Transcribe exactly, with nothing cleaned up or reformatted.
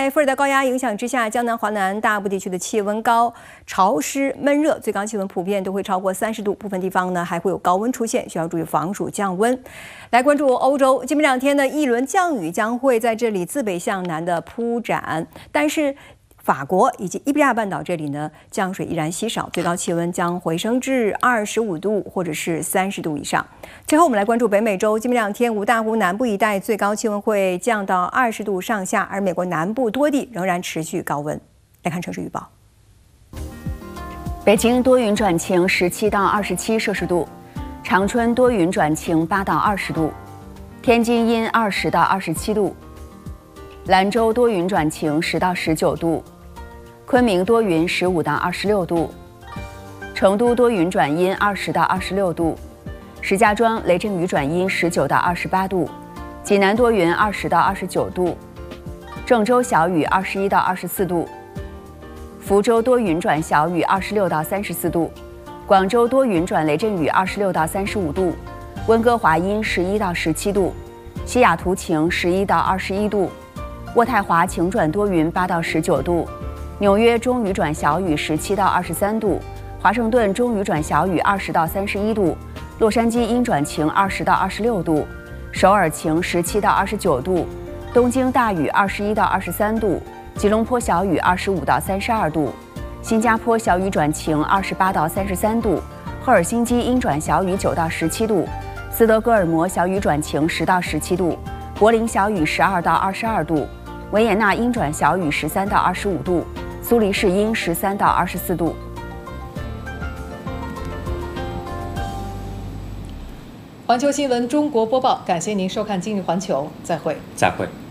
在副热带高压影响之下，江南、华南大部地区的气温高，潮湿闷热，最高气温普遍都会超过三十度，部分地方呢还会有高温出现，需要注意防暑降温。来关注欧洲，今明两天呢，一轮降雨将会在这里自北向南的铺展，但是法国以及伊比利亚半岛这里呢，降水依然稀少，最高气温将回升至二十五度或者是三十度以上。最后，我们来关注北美洲，今明两天五大湖南部一带最高气温会降到二十度上下，而美国南部多地仍然持续高温。来看城市预报： 北京多云转晴，十七到二十七摄氏度；长春多云转晴，八到二十度；天津阴二十到二十七度；兰州多云转晴，十到十九度。昆明多云，十五到二十六度；成都多云转阴，二十到二十六度；石家庄雷阵雨转阴，十九到二十八度；济南多云，二十到二十九度；郑州小雨，二十一到二十四度；福州多云转小雨，二十六到三十四度；广州多云转雷阵雨，二十六到三十五度；温哥华阴，十一到十七度；西雅图晴，十一到二十一度；渥太华晴转多云，八到十九度；纽约中雨转小雨，十七到二十三度；华盛顿中雨转小雨，二十到三十一度；洛杉矶阴转晴，二十到二十六度；首尔晴，十七到二十九度；东京大雨，二十一到二十三度；吉隆坡小雨，二十五到三十二度；新加坡小雨转晴，二十八到三十三度；赫尔辛基阴转小雨，九到十七度；斯德哥尔摩小雨转晴，十到十七度；柏林小雨，十二到二十二度；维也纳阴转小雨，十三到二十五度；苏黎世阴，十三到二十四度。 环球新闻中国播报，感谢您收看《今日环球》，再会， 再会。